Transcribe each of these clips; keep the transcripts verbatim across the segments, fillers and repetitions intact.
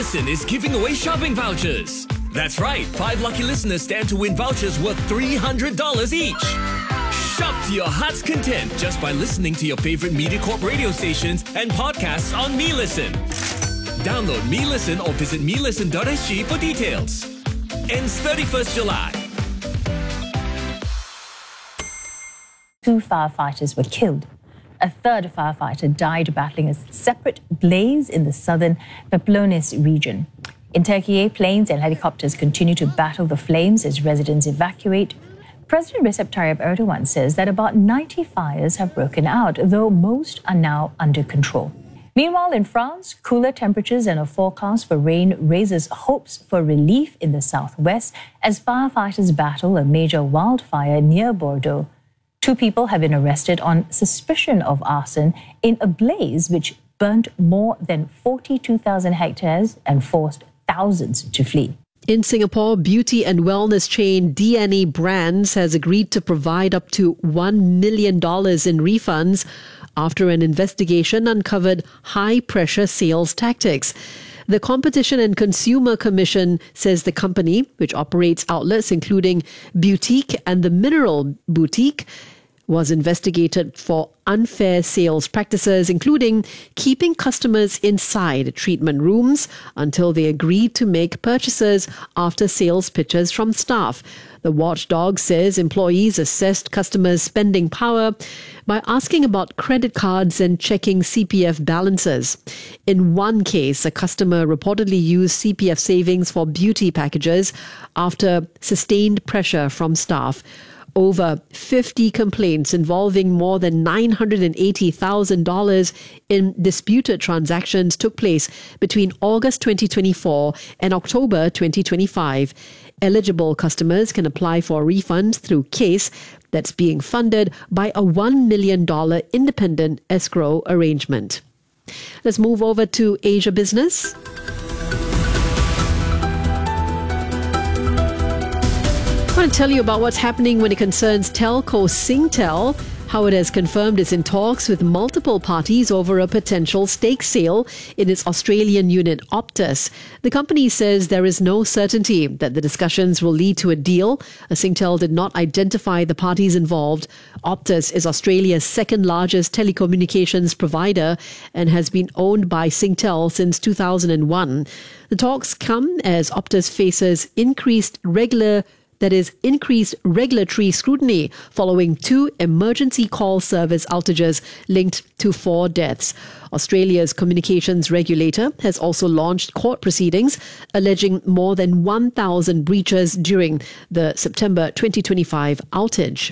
Listen is giving away shopping vouchers. That's right, five lucky listeners stand to win vouchers worth three hundred dollars each. Shop to your heart's content just by listening to your favorite MediaCorp radio stations and podcasts on MeListen. Download MeListen or visit me listen dot s g for details. Ends thirty-first July. Two firefighters were killed. A third firefighter died battling a separate blaze in the southern Peloponnes region. In Turkey, planes and helicopters continue to battle the flames as residents evacuate. President Recep Tayyip Erdogan says that about ninety fires have broken out, though most are now under control. Meanwhile, in France, cooler temperatures and a forecast for rain raises hopes for relief in the southwest as firefighters battle a major wildfire near Bordeaux. Two people have been arrested on suspicion of arson in a blaze which burnt more than forty-two thousand hectares and forced thousands to flee. In Singapore, beauty and wellness chain D N A Brands has agreed to provide up to one million dollars in refunds after an investigation uncovered high-pressure sales tactics. The Competition and Consumer Commission says the company, which operates outlets including Boutique and the Mineral Boutique, was investigated for unfair sales practices, including keeping customers inside treatment rooms until they agreed to make purchases after sales pitches from staff. The watchdog says employees assessed customers' spending power by asking about credit cards and checking C P F balances. In one case, a customer reportedly used C P F savings for beauty packages after sustained pressure from staff. Over fifty complaints involving more than nine hundred eighty thousand dollars in disputed transactions took place between August twenty twenty-four and October twenty twenty-five. Eligible customers can apply for refunds through CASE that's being funded by a one million dollars independent escrow arrangement. Let's move over to Asia Business. I want to tell you about what's happening when it concerns telco Singtel, how it has confirmed it's in talks with multiple parties over a potential stake sale in its Australian unit Optus. The company says there is no certainty that the discussions will lead to a deal. Singtel did not identify the parties involved. Optus is Australia's second largest telecommunications provider and has been owned by Singtel since two thousand one. The talks come as Optus faces increased regular That is increased regulatory scrutiny following two emergency call service outages linked to four deaths. Australia's communications regulator has also launched court proceedings alleging more than one thousand breaches during the September twenty twenty-five outage.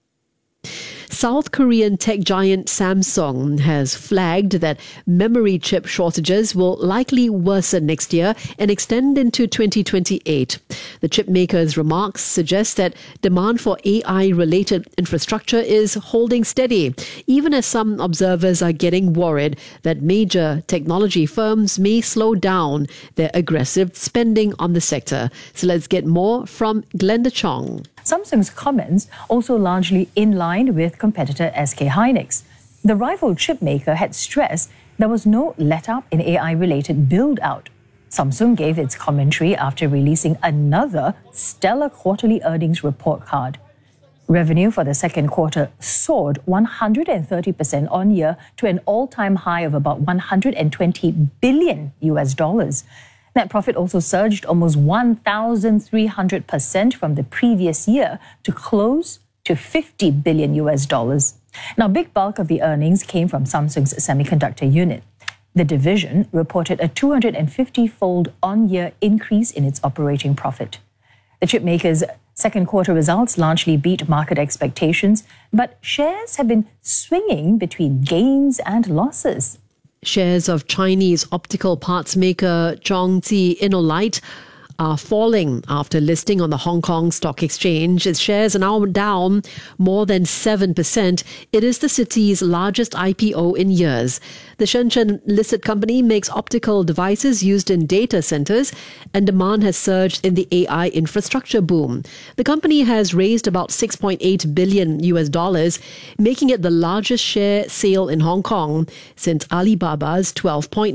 South Korean tech giant Samsung has flagged that memory chip shortages will likely worsen next year and extend into twenty twenty-eight. The chip maker's remarks suggest that demand for A I-related infrastructure is holding steady, even as some observers are getting worried that major technology firms may slow down their aggressive spending on the sector. So let's get more from Glenda Chong. Samsung's comments also largely in line with competitor S K Hynix. The rival chip maker had stressed there was no let-up in A I-related build-out. Samsung gave its commentary after releasing another stellar quarterly earnings report card. Revenue for the second quarter soared one hundred thirty percent on year to an all-time high of about one hundred twenty billion U S dollars. Net profit also surged almost one thousand three hundred percent from the previous year to close to fifty billion U S dollars. Now, big bulk of the earnings came from Samsung's semiconductor unit. The division reported a two hundred fifty-fold on-year increase in its operating profit. The chipmaker's second quarter results largely beat market expectations, but shares have been swinging between gains and losses. Shares of Chinese optical parts maker Zhongzi Innolite are falling after listing on the Hong Kong Stock Exchange. Its shares are now down more than seven percent. It is the city's largest I P O in years. The Shenzhen-listed company makes optical devices used in data centers, and demand has surged in the A I infrastructure boom. The company has raised about six point eight billion U S dollars, making it the largest share sale in Hong Kong since Alibaba's twelve point